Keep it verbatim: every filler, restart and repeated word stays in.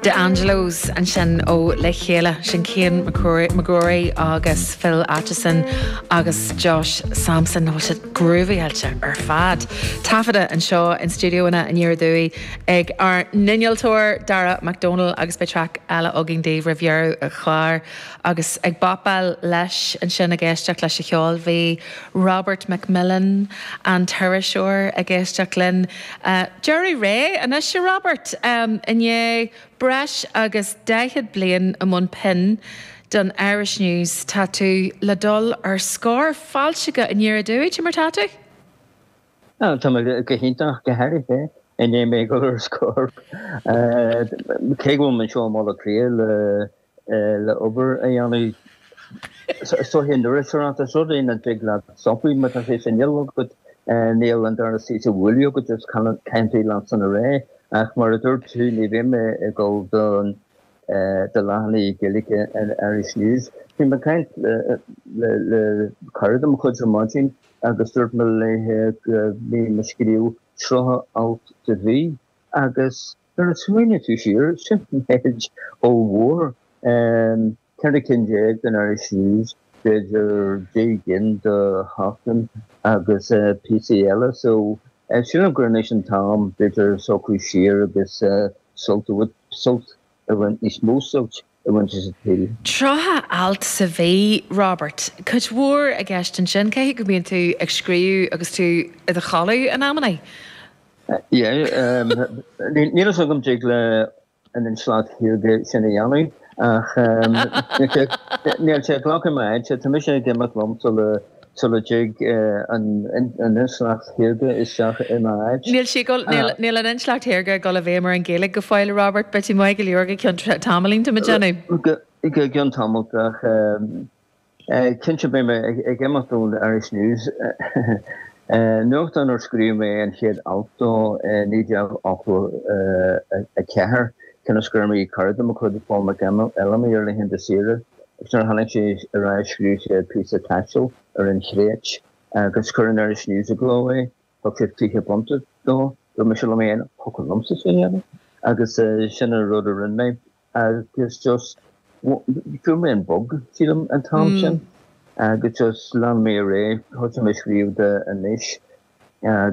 De Angelos an sin ó le chéile sin Cian McGrory agus Phil Atchison agus Josh Sampson nó se grúhíheilte ar fad. Tafada an seo in studioina in Iardúi ag ar ninnealtóir Dara McDonald agus betrac eile agin Dave Riviere a chláir agus ag bapal leis an sin a ggéisteach leis a cheol bhí Robert McMillan an Tuirseoir a ggéisteach linn uh, Jerry Ray an is se Robert um, in é breis agus deithid blian am mun pin don Irish News tá tú le dul ar scór fáilseacha in Iardúi te mar táte? Ah, tá go hinntaach go heirí é in é mé go ar scór. Cé bhfuil man seo mála cría le le obair a dhéanamh so hin de restaurant so in an big lad soppy met a sé yellow but Neil and dar see so will you just kind country lands on a ray ach mar a third two ni vim e go don de lani gelik and Irish News fin kind le le cardam chud margin agus start me le me muskiliu tro out to v agus there is swing two years simple edge o war um Kennekin Jeg and Irish News Beidir Jagin de Hoffman agus uh, P C L so uh, Shinam Granation Tom Beidir Soku Shear agus uh, Salt with Salt went is most such went is a Traha alt sa bhí Robert Could war a guest in sin cé go bíon tú ag scríú agus tú a chaú an amna? Yeah, um ní so gom jig le an in slag hier de sinna Jannu. Ach, níl sé glach maid, sé tá sé gimach lom sulle sulle jig an an inslacht hirge is seach in maid. Níl sé níl an inslacht hirge go a bhémar an Gaelic go fáile Robert, bet mai go leorga cean tamlín to majanu. Ik ga cean tamach kinse bé me ag gimach dún Irish News. Nucht an or scríú mé an siad auto níideag áfu a cehar. Can a skirmy cardam could form a gamma element early in the series. If not having she arrives a piece of tatchel or in Shrech, uh, because current Irish News ago away, for fifty bunted though, the Michelle Mayan, Hokulumsis in I guess uh, Shannon Rudder and name. Uh, it's just two men bug, see them and Thompson. Uh, just land me array, how to misread the niche. Uh,